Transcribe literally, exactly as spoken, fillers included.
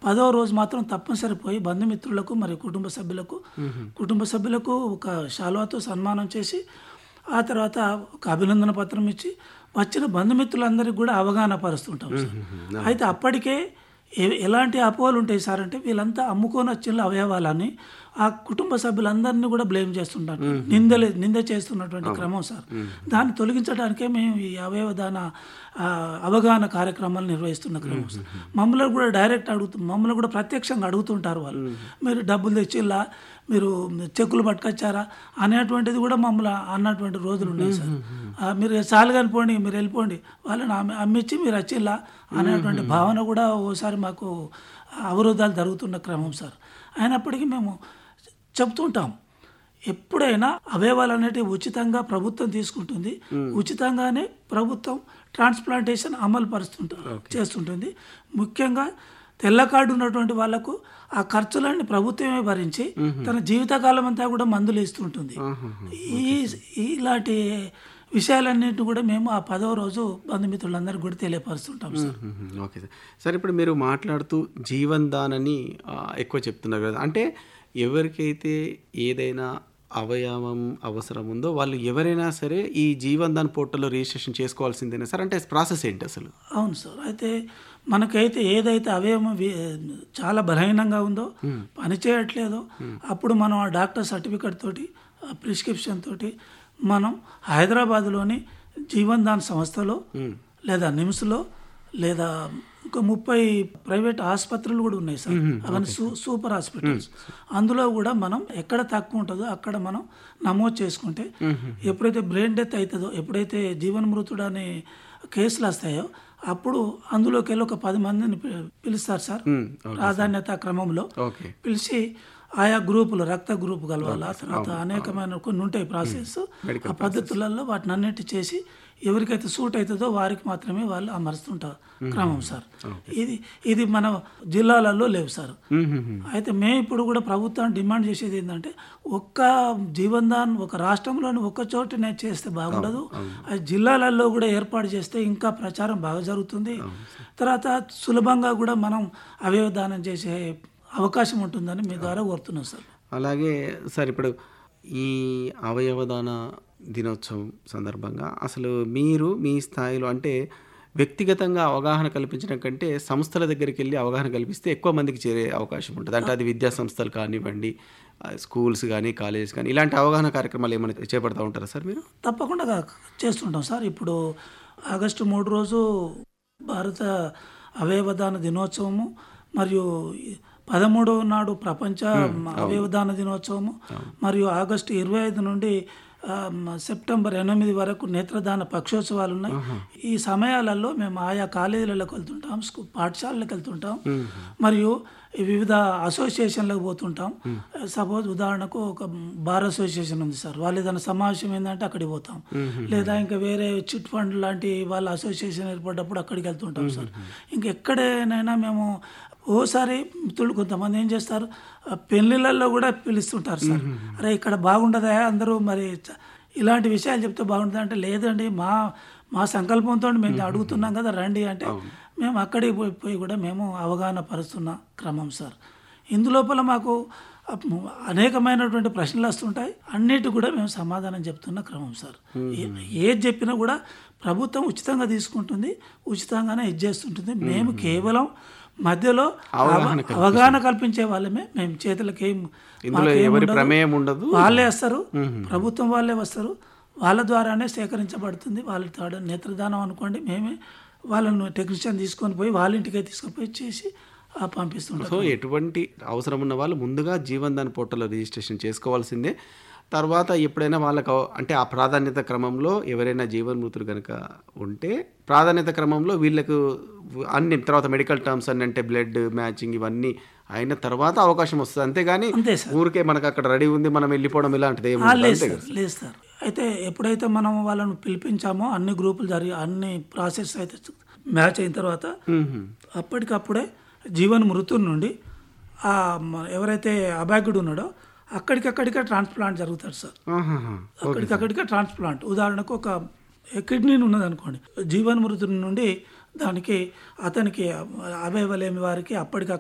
పదవ రోజు మాత్రం తప్పనిసరి పోయి బంధుమిత్రులకు మరియు కుటుంబ సభ్యులకు కుటుంబ సభ్యులకు ఒక శాలువాతో సన్మానం చేసి ఆ తర్వాత ఒక అభినందన పత్రం ఇచ్చి వచ్చిన బంధుమిత్రులందరికీ కూడా అవగాహన పరుస్తుంటాం సార్. అయితే అప్పటికే ఏ- ఎలాంటి అపోహలు ఉంటాయి సార్ అంటే వీళ్ళంతా అమ్ముకొని వచ్చిన అవయవాలని ఆ కుటుంబ సభ్యులందరినీ కూడా బ్లేమ్ చేస్తుంటారు, నిందలే నింద చేస్తున్నటువంటి క్రమం సార్. దాన్ని తొలగించడానికే మేము ఈ అవయవ దాన ఆ, అవగాహన కార్యక్రమాలు నిర్వహిస్తున్న క్రమం సార్. మమ్మల్ని కూడా డైరెక్ట్ అడుగుతూ మమ్మల్ని కూడా ప్రత్యక్షంగా అడుగుతుంటారు వాళ్ళు, మీరు డబ్బులు తెచ్చిల్లా, మీరు చెక్కులు పట్టుకొచ్చారా అనేటువంటిది కూడా మమ్మల్ని అన్నటువంటి రోజులు ఉన్నాయి సార్. ఆ, మీరు చాలు కనిపోండి, మీరు వెళ్ళిపోండి, వాళ్ళని అమ్మి అమ్మిచ్చి మీరు వచ్చిల్లా అనేటువంటి భావన కూడా ఓసారి మాకు అవరోధాలు జరుగుతున్న క్రమం సార్. అయినప్పటికీ మేము చెప్తుంటాం, ఎప్పుడైనా అవయవాలు అనేటివి ఉచితంగా ప్రభుత్వం తీసుకుంటుంది, ఉచితంగానే ప్రభుత్వం ట్రాన్స్ప్లాంటేషన్ అమలు పరుస్తుంటారు చేస్తుంటుంది. ముఖ్యంగా తెల్ల కార్డు ఉన్నటువంటి వాళ్ళకు ఆ ఖర్చులన్నీ ప్రభుత్వమే భరించి తన జీవితకాలం అంతా కూడా మందులు ఇస్తుంటుంది. ఈ ఇలాంటి విషయాలన్నింటినీ కూడా మేము ఆ పదవ రోజు బంధుమిత్రులందరికీ కూడా తెలియపరుస్తుంటాం సార్. Okay sir. సార్ ఇప్పుడు మీరు మాట్లాడుతూ జీవన్ దాన్ అని ఆ, ఎక్కువ చెప్తున్నారు కదా, అంటే ఎవరికైతే ఏదైనా అవయవం అవసరం ఉందో వాళ్ళు ఎవరైనా సరే ఈ జీవన్ దాన్ పోర్టల్లో రిజిస్ట్రేషన్ చేసుకోవాల్సిందేనా సార్? అంటే ప్రాసెస్ ఏంటి అసలు? అవును సార్. అయితే మనకైతే ఏదైతే అవయవం వి- చాలా బలహీనంగా ఉందో, పని చేయట్లేదో, అప్పుడు మనం ఆ డాక్టర్ సర్టిఫికెట్ తోటి ఆ ప్రిస్క్రిప్షన్ తోటి మనం హైదరాబాద్లోని జీవన్ దాన్ సంస్థలో లేదా నిమ్స్లో లేదా ఒక ముప్పై ప్రైవేట్ ఆసుపత్రులు కూడా ఉన్నాయి సార్. అవన్నీ సూ సూపర్ హాస్పిటల్స్. అందులో కూడా మనం ఎక్కడ తక్కువ ఉంటుందో అక్కడ మనం నమోదు చేసుకుంటే ఎప్పుడైతే బ్రెయిన్ డెత్ అవుతుందో, ఎప్పుడైతే జీవన్ మృతుడు అనే కేసులు వస్తాయో అప్పుడు అందులోకి వెళ్ళి ఒక పది మందిని పి- పిలుస్తారు సార్ ప్రాధాన్యత క్రమంలో. ఓకే. పిలిచి ఆయా గ్రూపులు రక్త గ్రూపు కలవాలి, ఆ తర్వాత అనేకమైన కొన్ని ఉంటాయి ప్రాసెస్. ఆ పద్ధతులలో వాటిని అన్నిటి చేసి ఎవరికైతే సూట్ అవుతుందో వారికి మాత్రమే వాళ్ళు అమరుస్తుంటారు క్రమం సార్. ఇది ఇది మన జిల్లాలలో లేవు సార్. అయితే మేము ఇప్పుడు కూడా ప్రభుత్వాన్ని డిమాండ్ చేసేది ఏంటంటే ఒక్క జీవన్ దాన్ ఒక రాష్ట్రంలోని ఒక్క చోటనే చేస్తే బాగుండదు, అది జిల్లాలలో కూడా ఏర్పాటు చేస్తే ఇంకా ప్రచారం బాగా జరుగుతుంది. తర్వాత సులభంగా కూడా మనం అవయవ దానం చేసే అవకాశం ఉంటుందని మీ ద్వారా కోరుతున్నాం సార్. అలాగే సార్ ఇప్పుడు ఈ అవయవదాన దినోత్సవం సందర్భంగా అసలు మీరు మీ స్థాయిలో అంటే వ్యక్తిగతంగా అవగాహన కల్పించడం కంటే సంస్థల దగ్గరికి వెళ్ళి అవగాహన కల్పిస్తే ఎక్కువ మందికి చేరే అవకాశం ఉంటుంది. అంటే అది విద్యా సంస్థలు కానివ్వండి, ఆ, స్కూల్స్ కానీ కాలేజెస్ కానీ ఇలాంటి అవగాహన కార్యక్రమాలు ఏమైనా చేపడతా ఉంటారా సార్ మీరు? తప్పకుండా చేస్తుంటాం సార్. ఇప్పుడు ఆగస్టు మూడు రోజు భారత అవయవదాన దినోత్సవము మరియు పదమూడవ నాడు ప్రపంచ అవయవదాన దినోత్సవము మరియు ఆగస్టు ఇరవై ఐదు నుండి ఆ, మ- సెప్టెంబర్ ఎనిమిది వరకు నేత్రదాన పక్షోత్సవాలు ఉన్నాయి. ఈ సమయాలలో మేము ఆయా కాలేజీలకు వెళ్తుంటాం, స్కూల్ పాఠశాలలకు వెళ్తుంటాం, మరియు ఈ వివిధ అసోసియేషన్లకు పోతుంటాం. సపోజ్ ఉదాహరణకు ఒక బార్ అసోసియేషన్ ఉంది సార్, వాళ్ళు ఏదైనా సమావేశం ఏంటంటే అక్కడికి పోతాం, లేదా ఇంకా వేరే చిట్ ఫండ్ లాంటి వాళ్ళ అసోసియేషన్ ఏర్పడ్డప్పుడు అక్కడికి వెళ్తుంటాం సార్. ఇంకెక్కడైనా మేము ఓసారి మిత్రులు కొంతమంది ఏం చేస్తారు, ఆ పెళ్ళిళ్ళల్లో కూడా పిలుస్తుంటారు సార్, అరే ఇక్కడ బాగుండదా అందరూ మరి చ- ఇలాంటి విషయాలు చెప్తే బాగుంటుంది అంటే, లేదండి మా మా సంకల్పంతో మేము అడుగుతున్నాం కదా రండి అంటే మేము అక్కడికి పోయి పోయి కూడా మేము అవగాహన పరుస్తున్న క్రమం సార్. ఇందులోపల మాకు అప్- అనేకమైనటువంటి ప్రశ్నలు వస్తుంటాయి, అన్నిటి కూడా మేము సమాధానం చెప్తున్న క్రమం సార్. ఏ- ఏది చెప్పినా కూడా ప్రభుత్వం ఉచితంగా తీసుకుంటుంది, ఉచితంగానే ఇది చేస్తుంటుంది. మేము కేవలం మధ్యలో అవ- అవగాహన కల్పించే వాళ్ళమే. మేము చేతులకి ఏం ఇందులో మాకేం ఎవరి ఉండదు. ప్రమేయం ఉండదు. వాళ్ళే వస్తారు, ప్రభుత్వం వాళ్ళే వస్తారు, వాళ్ళ ద్వారానే సేకరించబడుతుంది. వాళ్ళ తాడు నేత్రదానం అనుకోండి, మేమే వాళ్ళను టెక్నీషియన్ తీసుకొని పోయి వాళ్ళ ఇంటికే తీసుకొని పోయి చేసి ఆ పంపిస్తుంటాం. సో ఎటువంటి అవసరం ఉన్న వాళ్ళు ముందుగా జీవన్ దాన్ పోర్టల్లో రిజిస్ట్రేషన్ చేసుకోవాల్సిందే. తర్వాత ఎప్పుడైనా వాళ్ళకు అవ- అంటే ఆ ప్రాధాన్యత క్రమంలో ఎవరైనా జీవన్మృతులు కనుక ఉంటే ప్రాధాన్యత క్రమంలో వీళ్ళకు అన్ని తర్వాత మెడికల్ టర్మ్స్ అన్ని అంటే బ్లడ్ మ్యాచింగ్ ఇవన్నీ అయిన తర్వాత అవకాశం వస్తుంది. అంతేగాని అంతే సార్. ఊరికే మనకు అక్కడ రెడీ ఉంది మనం వెళ్ళిపోవడం ఇలాంటిది ఏమి ఆ, ఉండదు. లేదు అంతే సార్, కదా? లేదు సార్. అయితే ఎప్పుడైతే మనం వాళ్ళను పిలిపించామో అన్ని గ్రూపులు జరిగి అన్ని ప్రాసెస్ అయితే మ్యాచ్ అయిన తర్వాత అప్పటికప్పుడే జీవన్ మృతుల నుండి ఆ మ- ఎవరైతే అభాగ్యుడు ఉన్నాడో అక్కడికక్కడికే ట్రాన్స్ప్లాంట్ జరుగుతాడు సార్. ఆహాహా. అక్కడికక్కడికే ట్రాన్స్ప్లాంట్. ఉదాహరణకు ఒక కిడ్నీ ఉన్నది అనుకోండి, జీవన్ మృతుడి నుండి దానికి అతనికి అవయవలేమి వారికి అప్పటికక్కడ